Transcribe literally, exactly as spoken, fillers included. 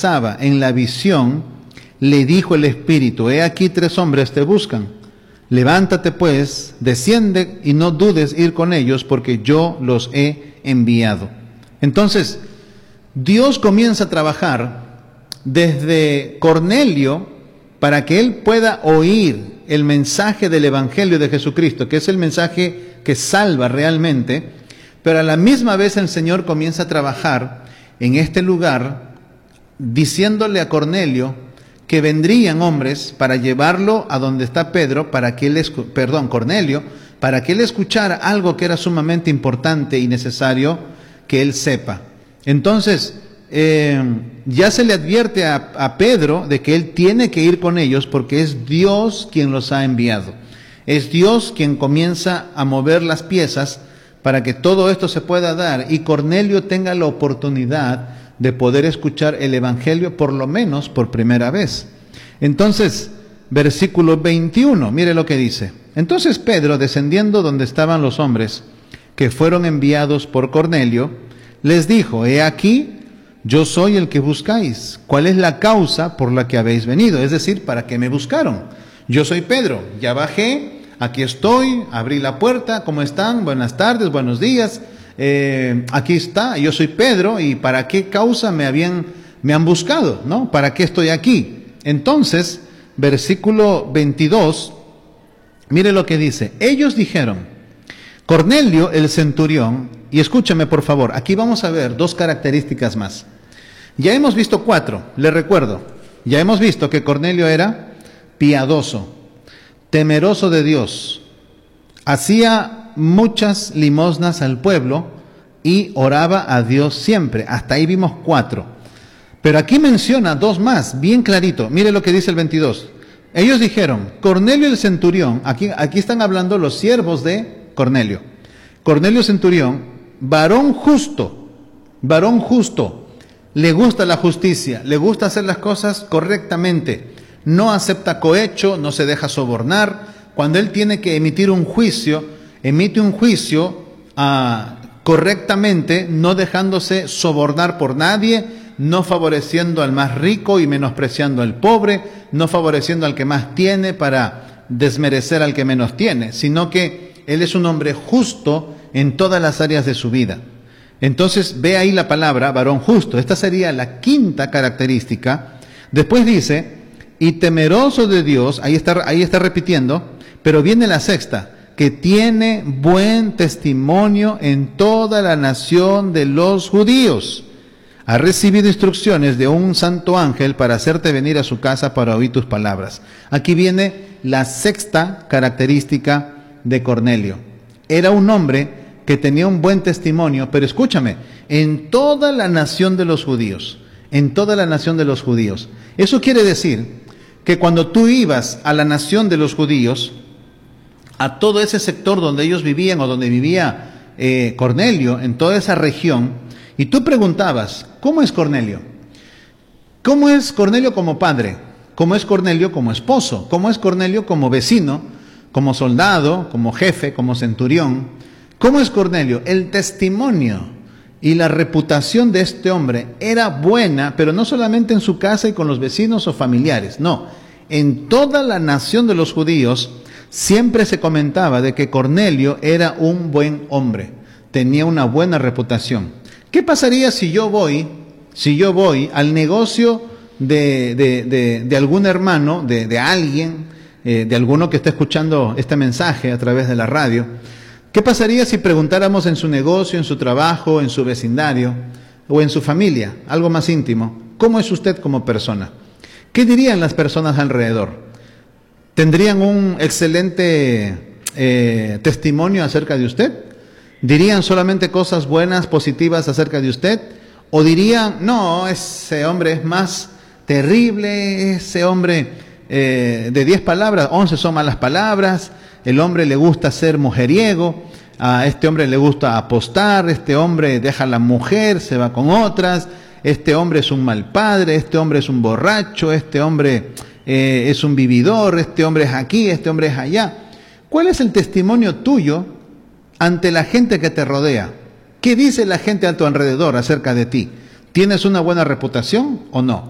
pensaba en la visión, le dijo el Espíritu: he aquí tres hombres te buscan. Levántate pues, desciende y no dudes ir con ellos, porque yo los he enviado. Entonces, Dios comienza a trabajar desde Cornelio para que él pueda oír el mensaje del Evangelio de Jesucristo, que es el mensaje que salva realmente, pero a la misma vez el Señor comienza a trabajar en este lugar diciéndole a Cornelio que vendrían hombres para llevarlo a donde está Pedro, para que él, escu- perdón, Cornelio, para que él escuchara algo que era sumamente importante y necesario que él sepa. Entonces, eh, ya se le advierte a, a Pedro de que él tiene que ir con ellos porque es Dios quien los ha enviado. Es Dios quien comienza a mover las piezas para que todo esto se pueda dar y Cornelio tenga la oportunidad de poder escuchar el Evangelio por lo menos por primera vez. Entonces, versículo veintiuno, mire lo que dice. Entonces Pedro, descendiendo donde estaban los hombres que fueron enviados por Cornelio, les dijo: he aquí, yo soy el que buscáis. ¿Cuál es la causa por la que habéis venido? Es decir, ¿para qué me buscaron? Yo soy Pedro, ya bajé, aquí estoy, abrí la puerta, ¿cómo están? Buenas tardes, buenos días. Eh, aquí está, yo soy Pedro, y ¿para qué causa me habían, me han buscado? ¿No? ¿Para qué estoy aquí? Entonces, versículo veintidós, mire lo que dice. Ellos dijeron: Cornelio el centurión, y escúchame por favor, aquí vamos a ver dos características más. Ya hemos visto cuatro, le recuerdo, ya hemos visto que Cornelio era piadoso, temeroso de Dios, hacía muchas limosnas al pueblo y oraba a Dios siempre. Hasta ahí vimos cuatro. Pero aquí menciona dos más, bien clarito. Mire lo que dice el veintidós. Ellos dijeron: Cornelio el centurión, aquí, aquí están hablando los siervos de Cornelio. Cornelio centurión, varón justo, varón justo, le gusta la justicia, le gusta hacer las cosas correctamente, no acepta cohecho, no se deja sobornar. Cuando él tiene que emitir un juicio, emite un juicio uh, correctamente, no dejándose sobornar por nadie, no favoreciendo al más rico y menospreciando al pobre, no favoreciendo al que más tiene para desmerecer al que menos tiene, sino que él es un hombre justo en todas las áreas de su vida. Entonces ve ahí la palabra varón justo. Esta sería la quinta característica. Después dice: y temeroso de Dios, ahí está, ahí está repitiendo, pero viene la sexta, que tiene buen testimonio en toda la nación de los judíos. Ha recibido instrucciones de un santo ángel para hacerte venir a su casa para oír tus palabras. Aquí viene la sexta característica de Cornelio. Era un hombre que tenía un buen testimonio, pero escúchame, en toda la nación de los judíos, en toda la nación de los judíos. Eso quiere decir que cuando tú ibas a la nación de los judíos, a todo ese sector donde ellos vivían o donde vivía eh, Cornelio, en toda esa región, y tú preguntabas: ¿cómo es Cornelio? ¿Cómo es Cornelio como padre? ¿Cómo es Cornelio como esposo? ¿Cómo es Cornelio como vecino, como soldado, como jefe, como centurión? ¿Cómo es Cornelio? El testimonio y la reputación de este hombre era buena, pero no solamente en su casa y con los vecinos o familiares, no, en toda la nación de los judíos. Siempre se comentaba de que Cornelio era un buen hombre, tenía una buena reputación. ¿Qué pasaría si yo voy, si yo voy al negocio de, de, de, de algún hermano, de, de alguien, eh, de alguno que está escuchando este mensaje a través de la radio? ¿Qué pasaría si preguntáramos en su negocio, en su trabajo, en su vecindario o en su familia, algo más íntimo, cómo es usted como persona? ¿Qué dirían las personas alrededor? ¿Tendrían un excelente eh, testimonio acerca de usted? ¿Dirían solamente cosas buenas, positivas acerca de usted? ¿O dirían: no, ese hombre es más terrible, ese hombre eh, de diez palabras, once son malas palabras, el hombre le gusta ser mujeriego, a este hombre le gusta apostar, este hombre deja a la mujer, se va con otras, este hombre es un mal padre, este hombre es un borracho, este hombre eh, es un vividor, este hombre es aquí, este hombre es allá? ¿Cuál es el testimonio tuyo ante la gente que te rodea? ¿Qué dice la gente a tu alrededor acerca de ti? ¿Tienes una buena reputación o no?